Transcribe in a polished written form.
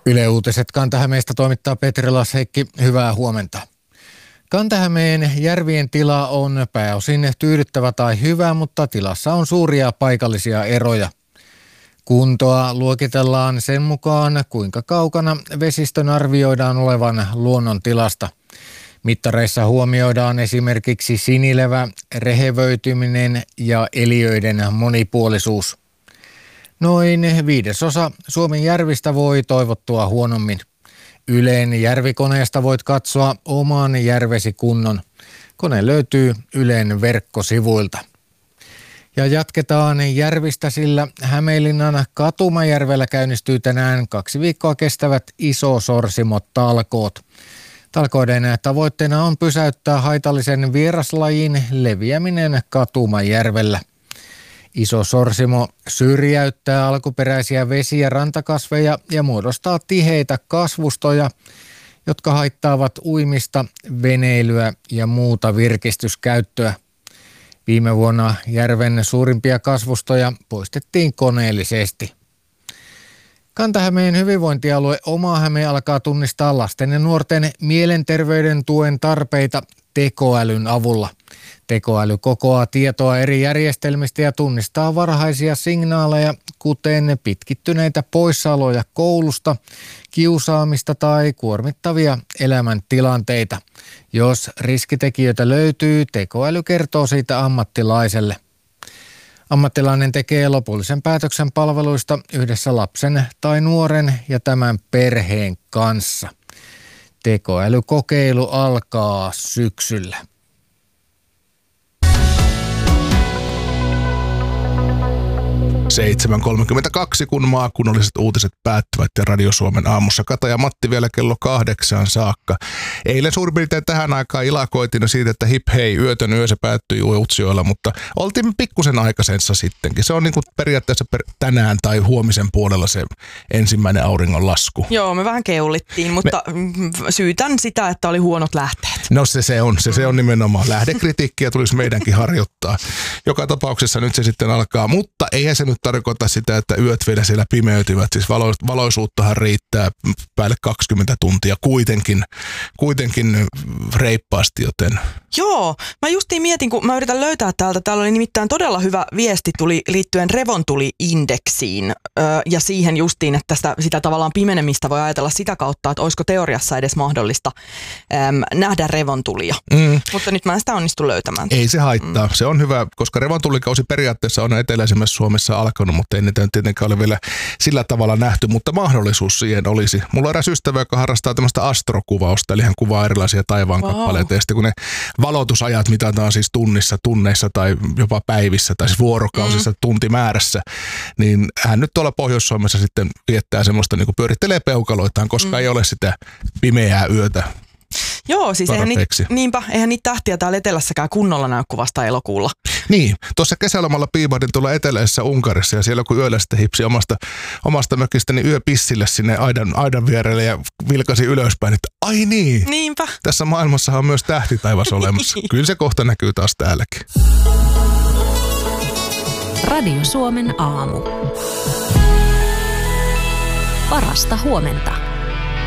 Yle Uutiset Kanta-Hämeestä toimittaa Petri Lasheikki. Hyvää huomenta. Kanta-Hämeen järvien tila on pääosin tyydyttävä tai hyvä, mutta tilassa on suuria paikallisia eroja. Kuntoa luokitellaan sen mukaan, kuinka kaukana vesistön arvioidaan olevan luonnon tilasta. Mittareissa huomioidaan esimerkiksi sinilevä, rehevöityminen ja eliöiden monipuolisuus. Noin 1/5 Suomen järvistä voi toivottua huonommin. Ylen järvikoneesta voit katsoa oman järvesi kunnon. Kone löytyy Ylen verkkosivuilta. Ja jatketaan järvistä, sillä Hämeenlinnan Katumajärvellä käynnistyy tänään 2 viikkoa kestävät Iso-Sorsimo-talkoot. Talkoiden tavoitteena on pysäyttää haitallisen vieraslajin leviäminen Katumajärvellä. Iso-Sorsimo syrjäyttää alkuperäisiä vesi- ja rantakasveja ja muodostaa tiheitä kasvustoja, jotka haittaavat uimista, veneilyä ja muuta virkistyskäyttöä. Viime vuonna järven suurimpia kasvustoja poistettiin koneellisesti. Kanta-Hämeen hyvinvointialue Oma-Häme alkaa tunnistaa lasten ja nuorten mielenterveyden tuen tarpeita tekoälyn avulla. Tekoäly kokoaa tietoa eri järjestelmistä ja tunnistaa varhaisia signaaleja, kuten pitkittyneitä poissaoloja koulusta, kiusaamista tai kuormittavia elämäntilanteita. Jos riskitekijöitä löytyy, tekoäly kertoo siitä ammattilaiselle. Ammattilainen tekee lopullisen päätöksen palveluista yhdessä lapsen tai nuoren ja tämän perheen kanssa. Tekoälykokeilu alkaa syksyllä. 7.32, kun maakunnalliset uutiset päättyvät ja Radio Suomen aamussa Kata ja Matti vielä kello 8 saakka. Eilen suurin piirtein tähän aikaan ilakoitiin siitä, että hip hei, yötön yö se päättyi Utsjoella, mutta oltiin pikkusen aikaisensa sittenkin. Se on niin kuin periaatteessa tänään tai huomisen puolella se ensimmäinen auringonlasku. Joo, me vähän keulittiin, mutta syytän sitä, että oli huonot lähteet. No se on nimenomaan. Lähdekritiikkiä tulisi meidänkin harjoittaa. Joka tapauksessa nyt se sitten alkaa, mutta eihän se nyt tarkoita sitä, että yöt vielä siellä pimeytyvät. Siis valoisuuttahan riittää päälle 20 tuntia kuitenkin reippaasti, joten... Joo, mä justiin mietin, kun mä yritän löytää täältä. Täällä oli nimittäin todella hyvä viesti liittyen revontuli-indeksiin ja siihen justiin, että sitä tavallaan pimenemistä voi ajatella sitä kautta, että olisiko teoriassa edes mahdollista nähdä revontulia. Mutta nyt mä en sitä onnistu löytämään. Ei se haittaa. Se on hyvä, koska revontulikausi periaatteessa on eteläisemmässä Suomessa alkanut, mutta ei niitä tietenkään ole vielä sillä tavalla nähty, mutta mahdollisuus siihen olisi. Mulla on eräs ystävä, joka harrastaa tämmöistä astrokuvausta, eli hän kuvaa erilaisia taivaankappaleita, ja sitten kun ne valotusajat mitataan siis tunneissa tai jopa päivissä tai siis vuorokausissa tuntimäärässä, niin hän nyt tuolla Pohjois-Suomessa sitten viettää semmoista, niin kuin pyörittelee peukaloitaan, koska ei ole sitä pimeää yötä. Joo, siis eihän niitä tähtiä täällä etelässäkään kunnolla näy kuvasta elokuulla. Niin, tuossa kesälomalla piipahdin tuolla eteläisessä Unkarissa ja siellä kun yöllä sitten hipsi omasta mökistäni yöpissille sinne aidan vierelle ja vilkasi ylöspäin, että ai niin, niinpä. Tässä maailmassahan on myös tähtitaivas olemassa. Kyllä se kohta näkyy taas täälläkin. Radio Suomen aamu. Parasta huomenta.